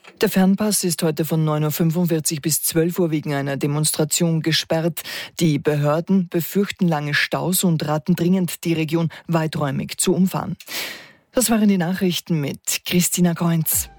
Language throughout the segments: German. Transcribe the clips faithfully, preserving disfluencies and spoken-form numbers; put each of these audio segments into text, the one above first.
Der Fernpass ist heute von neun Uhr fünfundvierzig bis zwölf Uhr wegen einer Demonstration gesperrt. Die Behörden befürchten lange Staus und raten dringend, die Region weiträumig zu umfahren. Das waren die Nachrichten mit Christina Kreunz.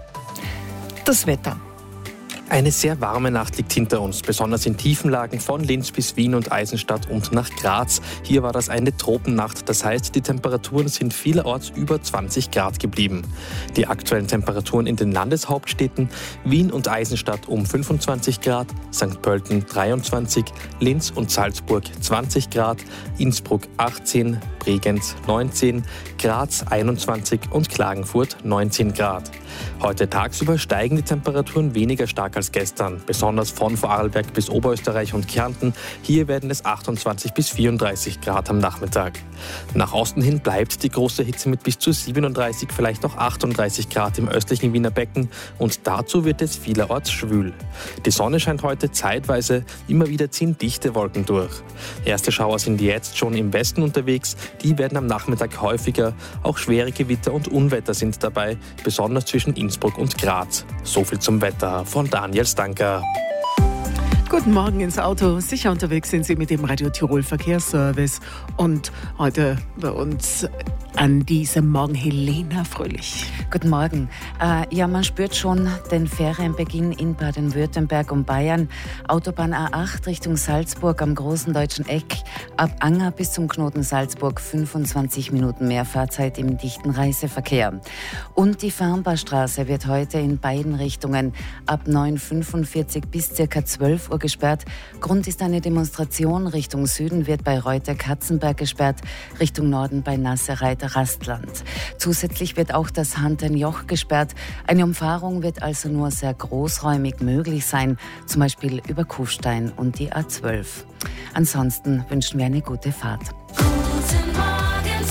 Das Wetter. Eine sehr warme Nacht liegt hinter uns, besonders in Tiefenlagen von Linz bis Wien und Eisenstadt und nach Graz. Hier war das eine Tropennacht, das heißt, die Temperaturen sind vielerorts über zwanzig Grad geblieben. Die aktuellen Temperaturen in den Landeshauptstädten Wien und Eisenstadt um fünfundzwanzig Grad, Sankt Pölten dreiundzwanzig, Linz und Salzburg zwanzig Grad, Innsbruck achtzehn, Bregenz neunzehn, Graz einundzwanzig und Klagenfurt neunzehn Grad. Heute tagsüber steigen die Temperaturen weniger stark als gestern, besonders von Vorarlberg bis Oberösterreich und Kärnten. Hier werden es achtundzwanzig bis vierunddreißig Grad am Nachmittag. Nach Osten hin bleibt die große Hitze mit bis zu siebenunddreißig, vielleicht auch achtunddreißig Grad im östlichen Wiener Becken und dazu wird es vielerorts schwül. Die Sonne scheint heute zeitweise, immer wieder ziehen dichte Wolken durch. Erste Schauer sind jetzt schon im Westen unterwegs, die werden am Nachmittag häufiger, auch schwere Gewitter und Unwetter sind dabei, besonders zwischen Innsbruck und Graz. So viel zum Wetter von Daniel Stanker. Guten Morgen ins Auto. Sicher unterwegs sind Sie mit dem Radio Tirol Verkehrsservice. Und heute bei uns an diesem Morgen Helena Fröhlich. Guten Morgen. Äh, ja, man spürt schon den Ferienbeginn in Baden-Württemberg und Bayern. Autobahn A acht Richtung Salzburg am Großen Deutschen Eck. Ab Anger bis zum Knoten Salzburg fünfundzwanzig Minuten mehr Fahrzeit im dichten Reiseverkehr. Und die Farnbahnstraße wird heute in beiden Richtungen ab neun Uhr fünfundvierzig bis ca. zwölf Uhr gesperrt. Grund ist eine Demonstration. Richtung Süden wird bei Reuter-Katzenberg gesperrt, Richtung Norden bei Nassereit-Rastland. Zusätzlich wird auch das Hanternjoch gesperrt. Eine Umfahrung wird also nur sehr großräumig möglich sein, zum Beispiel über Kufstein und die A zwölf. Ansonsten wünschen wir eine gute Fahrt. Guten Morgen,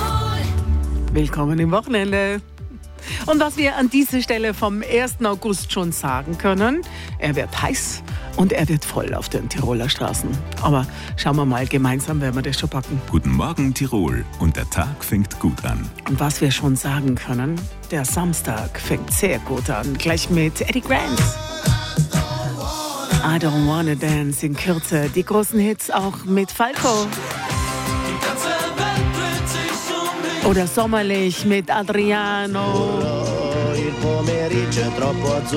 Tirol. Willkommen im Wochenende. Und was wir an dieser Stelle vom ersten August schon sagen können, er wird heiß und er wird voll auf den Tiroler Straßen. Aber schauen wir mal, gemeinsam werden wir das schon packen. Guten Morgen Tirol und der Tag fängt gut an. Und was wir schon sagen können, der Samstag fängt sehr gut an. Gleich mit Eddie Grant. I Don't Wanna Dance in Kürze. Die großen Hits auch mit Falco. Oder Sommerlich mit Adriano.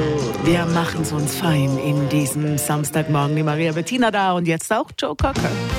Wir machen es uns fein in diesem Samstagmorgen. Die Maria Bettina da und jetzt auch Joe Cocker.